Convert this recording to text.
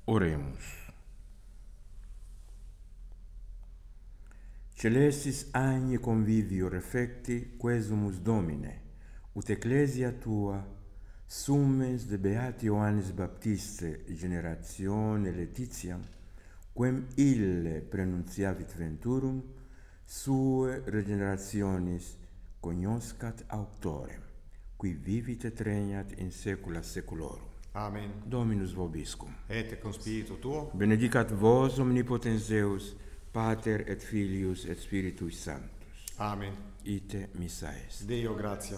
Oremus. Celestis agni convivio refecti quesumus Domine, ut ecclesia tua, summes de beati Ioannis Baptiste generatione Laetitiam, quem ille prenuntiavit venturum, sue regenerationis cognoscat auctorem, qui vivit et regnat in saecula saeculorum. Amen. Dominus vobiscum. Et cum spiritu tuo. Benedicat vos omnipotens Deus, Pater et Filius et Spiritui Sanctus. Amen. Ite missa est. Deo gratia.